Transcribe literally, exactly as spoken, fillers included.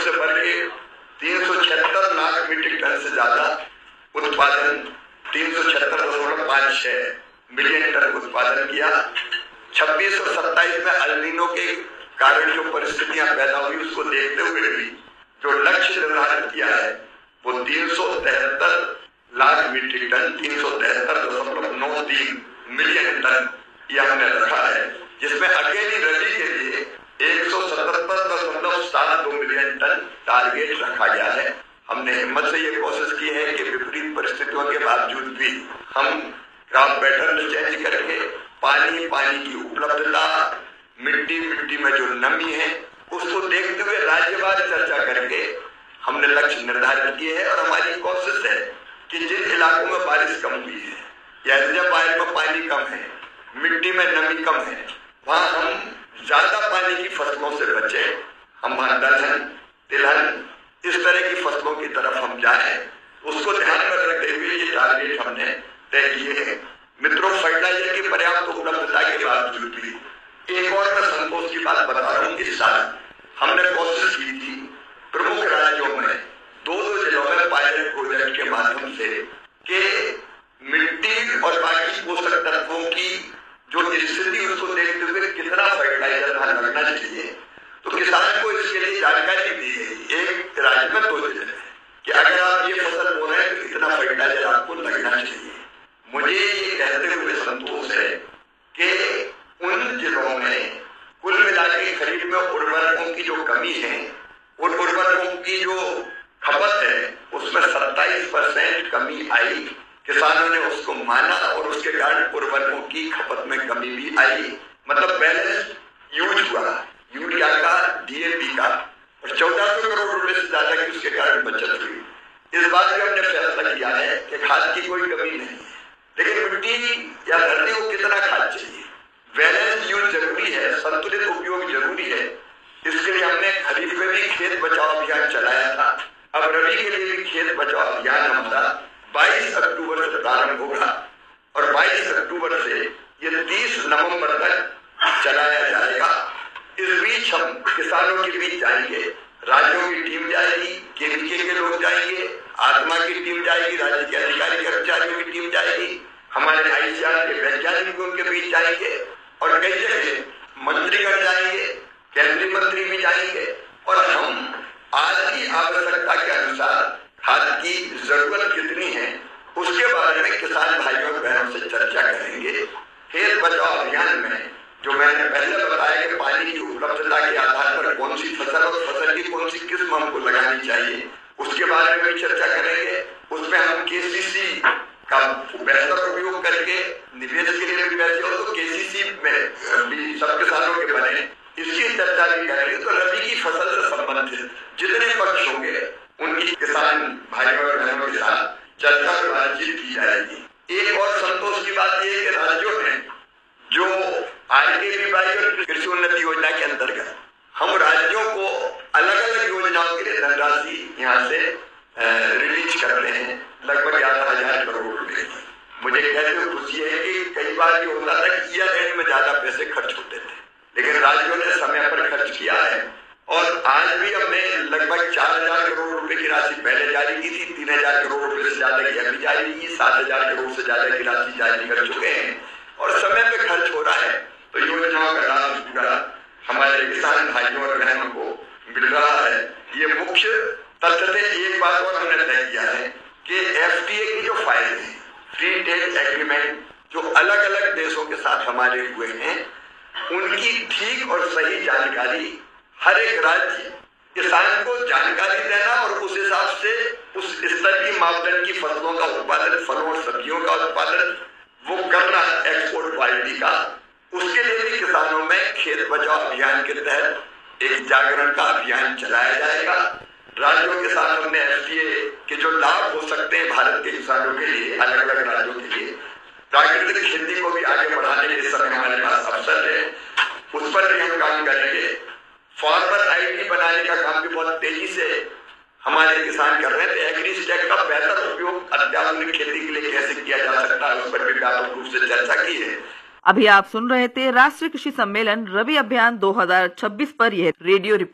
से बढ़ के तीन सौ छिहत्तर लाख मीट्रिक टन से ज्यादा उत्पादन, तीन सौ छिहत्तर दशमलव पाँच छह मिलियन टन उत्पादन किया। छब्बीस और सत्ताईस में अल नीनो के कारण जो परिस्थितियां पैदा हुई उसको देखते हुए भी जो लक्ष्य निर्धारित किया है वो तीन सौ तिहत्तर लाख मीट्रिक टन, तीन सौ तिहत्तर दशमलव नौ तीन मिलियन टन यह हमने रखा है, जिसमें अकेली रबी के लिए एक सौ सतहत्तर दशमलव सात दो मिलियन टन टारगेट रखा गया है। हमने हिम्मत से ये कोशिश की है कि विपरीत परिस्थितियों के बावजूद भी हम क्रॉप पैटर्न चेंज करके पानी, पानी की उपलब्धता, मिट्टी मिट्टी में जो नमी है उसको देखते हुए राज्यवार चर्चा करके हमने लक्ष्य निर्धारित किए हैं। और हमारी कोशिश है कि जिन इलाकों में बारिश कम हुई है या रिजर्वायर में पानी कम है, मिट्टी में नमी कम है, वहां हम ज्यादा पानी की फसलों से बचे। हम वहां दलहन, तिलहन, इस तरह की फसलों की तरफ हम जाए, उसको ध्यान में रखते हुए ये टारगेट हमने तय किए हैं। मित्रों, फर्टिलाइजर की पर्याप्त उपलब्धता के बावजूद भी एक और मैं संतोष की बात बता रहा हूँ। इस साल हमने कोशिश की थी प्रमुख राज्यों में दो दो जिलों में पायलट प्रोजेक्ट के माध्यम से कि मिट्टी और बाकी पोषक तत्वों की जो स्थिति उसको देखते हुए कितना फर्टिलाइजर वहां लगना चाहिए। तो किसान को इसके लिए जानकारी दी गई एक राज्य में दो जिले में कि अगर आप ये फसल बो रहे हैं तो इतना फर्टिलाइजर आपको लगना चाहिए। मुझे ये कहते हुए संतोष है कि उन जिलों में कुल मिलाकर खरीफ में उर्वरकों की जो कमी है, उन उर्वरकों की जो खपत है उसमें सत्ताईस परसेंट कमी आई। किसानों ने उसको माना और उसके कारण उर्वरकों की खपत में कमी भी आई, मतलब बैलेंस यूज हुआ यूरिया का, डीएपी का, और चौदह सौ करोड़ रुपए से ज्यादा की उसके कारण बचत हुई। इस बात में हमने फैसला किया है कि खाद की कोई कमी नहीं है, लेकिन मिट्टी या धरती को कितना खाद चाहिए, बैलेंस यूज जरूरी है, संतुलित उपयोग जरूरी है। इसके लिए हमने खरीफ में भी खेत बचाओ अभियान चलाया था। अब रबी के लिए भी खेत बचाओ अभियान हमारा बाईस अक्टूबर से प्रारंभ होगा और बाईस अक्टूबर से ये तीस नवंबर तक चलाया जाएगा। इस बीच हम किसानों के बीच जाएंगे, राज्यों की टीम जाएगी, केवीके के लोग जाएंगे, आत्मा की टीम जाएगी, राज्य के अधिकारी कर्मचारियों की टीम जाएगी, हमारे आईसीआर के वैज्ञानिक उनके बीच जाएंगे और कई जगह मंत्रीगण जाएंगे, केंद्रीय मंत्री भी जाएंगे और हम आज की आवश्यकता के अनुसार खाद की जरूरत कितनी है उसके बारे में किसान भाइयों और बहनों से चर्चा करेंगे। खेत बचाओ अभियान में जो मैंने पहले बताया कि पानी की उपलब्धता के आधार पर कौन सी फसल और फसल की कौन सी किस्म हमको लगानी चाहिए उसके बारे में भी चर्चा करेंगे। उसमें हम केसीसी का बेहतर उपयोग करके निवेश के लिए भी पैसे हो तो केसीसी में भी सब किसानों के बने, इसकी चर्चा भी करेंगे। तो रबी की फसल से संबंधित जितने पक्ष होंगे उनकी किसान भाइयों और बहनों के साथ चर्चा और बातचीत की जाएगी। एक और संतोष की बात यह है कि राज्यों ने जो आरकेवीवाई और कृषि उन्नति योजना के अंतर्गत हम राज्यों को अलग अलग योजनाओं के लिए धनराशि यहाँ से रिलीज कर रहे हैं, लगभग ग्यारह हजार करोड़ रुपए। मुझे कहते हुए खुशी है कि कई बार ये होता था कि ईयर एंड में ज्यादा पैसे खर्च होते थे, लेकिन राज्यों ने समय पर खर्च किया है और आज भी हमने लगभग चार हजार करोड़ रुपए की राशि पहले जारी की थी, तीन हजार करोड़ रुपए से ज्यादा की अभी जारी की, सात हजार करोड़ से ज्यादा की राशि जारी कर चुके हैं और समय पे खर्च हो रहा है। तो योजनाओं का लाभ पूरा हमारे किसान भाइयों और बहनों को मिल रहा है। ये मुख्य तथ्य थे। एक बात और हमने तय किया है कि एफटीए की जो फाइल है, फ्री ट्रेड एग्रीमेंट, जो अलग अलग देशों के साथ हमारे हुए हैं, उनकी ठीक और सही जानकारी हर एक राज्य किसान को जानकारी देना और उस हिसाब से उस स्तर की मापदंड की फसलों का उत्पादन, फलों और सब्जियों का उत्पादन वो करना एक्सपोर्ट क्वालिटी का, उसके लिए भी किसानों में खेत बचाओ अभियान के तहत एक जागरण का अभियान चलाया जाएगा। राज्यों के साथ हमने एफटीए के जो लाभ हो सकते हैं भारत के किसानों के लिए, अलग अलग राज्यों के लिए, प्राकृतिक खेती को भी आगे बढ़ाने के समय हमारे पास अवसर है, उस पर भी हम काम करेंगे। फार्मर आईडी बनाने का काम भी बहुत तेजी से हमारे किसान कर रहे थे। एग्रीस्टेक का बेहतर उपयोग अत्याधुनिक खेती के लिए कैसे किया जा सकता है उस पर भी व्यापक रूप से चर्चा की है। अभी आप सुन रहे थे राष्ट्रीय कृषि सम्मेलन रबी अभियान दो हज़ार छब्बीस पर यह रेडियो रिपोर्ट।